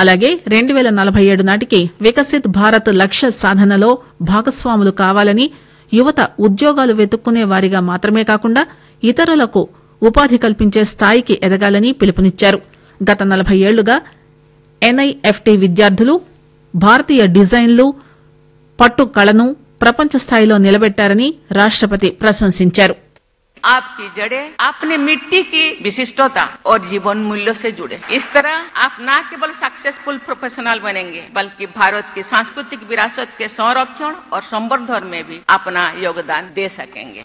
అలాగే 2047 నాటికి వికసిత్ భారత్ లక్ష్య సాధనలో భాగస్వాములు కావాలని, యువత ఉద్యోగాలు వెతుక్కునే వారిగా మాత్రమే కాకుండా ఇతరులకు ఉపాధి కల్పించే స్థాయికి ఎదగాలని పిలుపునిచ్చారు. గత 40 ఏళ్లుగా ఎన్ఐఎఫ్టీ విద్యార్థులు భారతీయ డిజైన్లు, పట్టు కళను ప్రపంచ స్థాయిలో నిలబెట్టారని రాష్టపతి ప్రశంసించారు. आपकी जड़ें अपने मिट्टी की विशिष्टता और जीवन मूल्यों से जुड़े. इस तरह आप न केवल सक्सेसफुल प्रोफेशनल बनेंगे बल्कि भारत की सांस्कृतिक विरासत के संरक्षण और संवर्धन में भी अपना योगदान दे सकेंगे.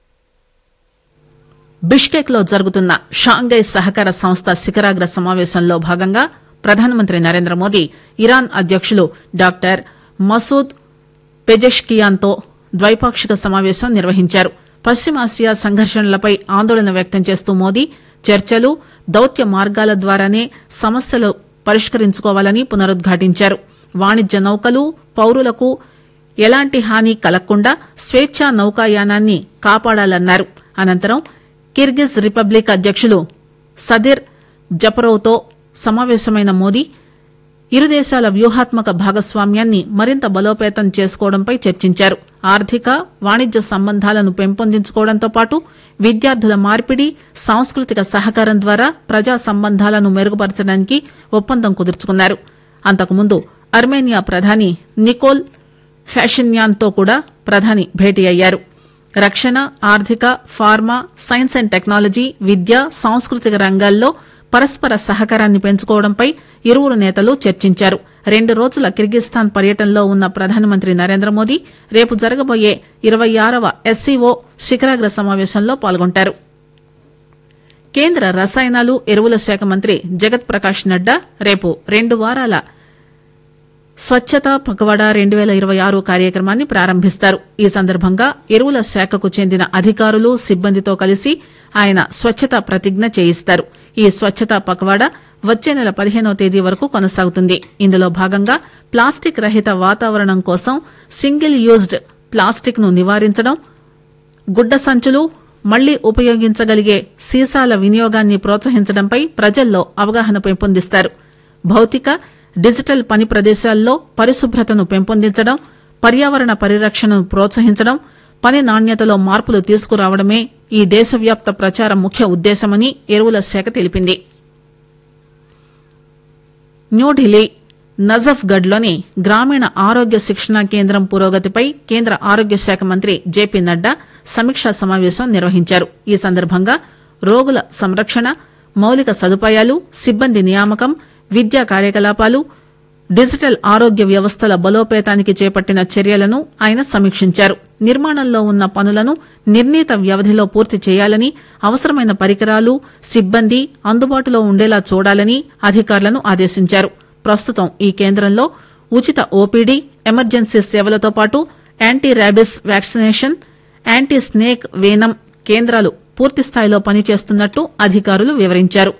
బిష్కెక్ లో జరుగుతున్న షాంఘై సహకార సంస్థ శిఖరాగ్ర సమావేశంలో భాగంగా ప్రధానమంత్రి నరేంద్ర మోదీ ఇరాన్ అధ్యకులు డాక్టర్ మసూద్ పెజెష్కియాన్తో ద్వైపాక్షిక సమావేశం నిర్వహించారు. పశ్చిమాసియా సంఘర్షణలపై ఆందోళన వ్యక్తం చేస్తూ మోదీ చర్చలు, దౌత్య మార్గాల ద్వారానే సమస్యలు పరిష్కరించుకోవాలని పునరుద్ఘాటించారు. వాణిజ్య నౌకలు, పౌరులకు ఎలాంటి హాని కలగకుండా స్వేచ్ఛా నౌకాయానాన్ని కాపాడాలన్నారు. అనంతరం కిర్గిజ్ రిపబ్లిక్ అధ్యకులు సదిర్ జపరోవ్తో సమావేశమైన మోదీ ఇరు దేశాల వ్యూహాత్మక భాగస్వామ్యాన్ని మరింత బలోపేతం చేసుకోవడంపై చర్చించారు. ఆర్థిక, వాణిజ్య సంబంధాలను పెంపొందించుకోవడంతో పాటు విద్యార్థుల మార్పిడి, సాంస్కృతిక సహకారం ద్వారా ప్రజా సంబంధాలను మెరుగుపరచడానికి ఒప్పందం కుదుర్చుకున్నారు. అంతకుముందు అర్మేనియా ప్రధాని నికోల్ ఫ్యాషిన్యాన్తో కూడా ప్రధాని భేటీ అయ్యారు. రక్షణ, ఆర్థిక, ఫార్మా, సైన్స్ అండ్ టెక్నాలజీ, విద్య, సాంస్కృతిక రంగాల్లో పరస్పర సహకారాన్ని పెంచుకోవడంపై ఇరువురు నేతలు చర్చించారు. 2 రోజుల కిర్గిస్థాన్ పర్యటనలో ఉన్న ప్రధానమంత్రి నరేంద్ర మోదీ రేపు జరగబోయే 26వ ఎస్సీఓ శిఖరాగ్ర సమావేశంలో పాల్గొంటారు. కేంద్ర రసాయనాలు, ఎరువుల శాఖ మంత్రి జగత్ ప్రకాష్ నడ్డా రేపు 2 వారాల స్వచ్ఛత పఖవాడా 2026 కార్యక్రమాన్ని ప్రారంభిస్తారు. ఈ సందర్భంగా ఎరువుల శాఖకు చెందిన అధికారులు, సిబ్బందితో కలిసి ఆయన స్వచ్ఛతా ప్రతిజ్ఞ చేయిస్తారు. ఈ స్వచ్ఛతా పఖవాడా వచ్చే నెల 15వ తేదీ వరకు కొనసాగుతుంది. ఇందులో భాగంగా ప్లాస్టిక్ రహిత వాతావరణం కోసం సింగిల్ యూజ్డ్ ప్లాస్టిక్ ను నివారించడం, గుడ్డ సంచులు, మళ్లీ ఉపయోగించగలిగే సీసాల వినియోగాన్ని ప్రోత్సహించడంపై ప్రజల్లో అవగాహన పెంపొందిస్తారు. భౌతిక, డిజిటల్ పని ప్రదేశాల్లో పరిశుభ్రతను పెంపొందించడం, పర్యావరణ పరిరక్షణను ప్రోత్సహించడం, పని నాణ్యతలో మార్పులు తీసుకురావడమే ఈ దేశవ్యాప్త ప్రచారం ముఖ్య ఉద్దేశమని ఎరువుల శాఖ తెలిపింది. న్యూఢిల్లీ నజఫ్గఢ్ లోని గ్రామీణ ఆరోగ్య శిక్షణా కేంద్రం పురోగతిపై కేంద్ర ఆరోగ్య శాఖ మంత్రి జేపీ నడ్డా సమీక్షా సమావేశం నిర్వహించారు. ఈ సందర్భంగా రోగుల సంరక్షణ, మౌలిక సదుపాయాలు, సిబ్బంది నియామకం, విద్యా కార్యకలాపాలు, డిజిటల్ ఆరోగ్య వ్యవస్థల బలోపేతానికి చేపట్టిన చర్యలను ఆయన సమీక్షించారు. నిర్మాణంలో ఉన్న పనులను నిర్ణీత వ్యవధిలో పూర్తి చేయాలని, అవసరమైన పరికరాలు, సిబ్బంది అందుబాటులో ఉండేలా చూడాలని అధికారులను ఆదేశించారు. ప్రస్తుతం ఈ కేంద్రంలో ఉచిత ఓపీడీ, ఎమర్జెన్సీ సేవలతో పాటు anti rabies vaccination, anti snake వేనం కేంద్రాలు పూర్తిస్థాయిలో పనిచేస్తున్నట్టు అధికారులు వివరించారు.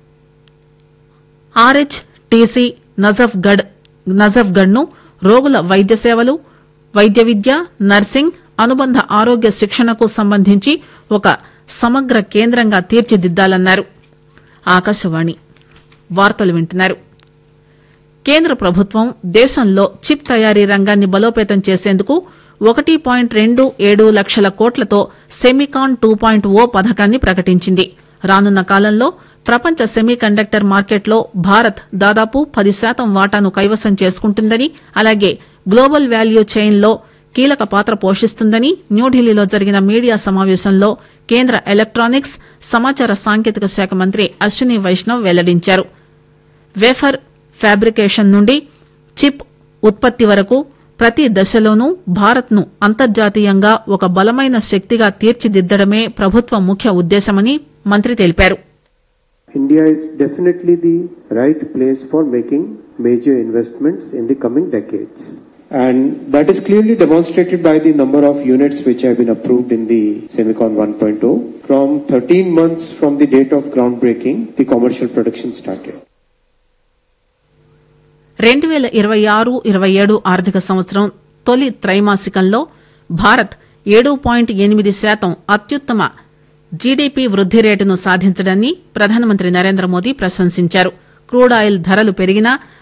ఆర్హెచ్టీసీ నజఫ్గఢ్ ను రోగుల వైద్య సేవలు, వైద్య విద్య, నర్సింగ్, అనుబంధ ఆరోగ్య శిక్షణకు సంబంధించి ఒక సమగ్ర కేంద్రంగా తీర్చిదిద్దాలన్నారు. ఆకాశవాణి వార్తలు వింటున్నారు. కేంద్ర ప్రభుత్వం దేశంలో చిప్ తయారీ రంగాన్ని బలోపేతం చేసేందుకు 1.27 లక్షల కోట్లతో సెమికాన్ 2.0 పథకాన్ని ప్రకటించింది. రానున్న కాలంలో ప్రపంచ సెమీ కండక్టర్ మార్కెట్లో భారత్ దాదాపు 10% వాటాను కైవసం చేసుకుంటుందని, అలాగే గ్లోబల్ వాల్యూ చైన్ లో కీలక పాత్ర పోషిస్తుందని న్యూఢిల్లీలో జరిగిన మీడియా సమావేశంలో కేంద్ర ఎలక్టానిక్స్, సమాచార సాంకేతిక శాఖ మంత్రి అశ్విని వైష్ణవ్ వెల్లడించారు. వేఫర్ ఫ్యాబ్రికేషన్ నుండి చిప్ ఉత్పత్తి వరకు ప్రతి దశలోనూ భారత్ ను అంతర్జాతీయంగా ఒక బలమైన శక్తిగా తీర్చిదిద్దడమే ప్రభుత్వ ముఖ్య ఉద్దేశమని మంత్రి తెలిపారు. India is definitely the right place for making major investments in the coming decades. And that is clearly demonstrated by the number of units which have been approved in the Semicon 1.0. From 13 months from the date of groundbreaking, the commercial production started. 2026-27 ఆర్థిక సంవత్సరం తొలి త్రైమాసికంలో భారత్ 7.8% అత్యుత్తమ GDP వృద్ది రేటును సాధించడాన్ని ప్రధానమంత్రి నరేంద్ర మోదీ ప్రశంసించారు. Crude oil ధరలు పెరిగినా